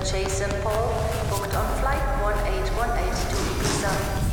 Jason Paul, booked on flight 1818 to Ibiza.